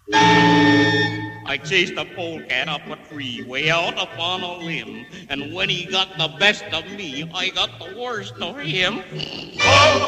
I chased a polecat up a tree, way out upon a limb, and when he got the best of me, I got the worst of him.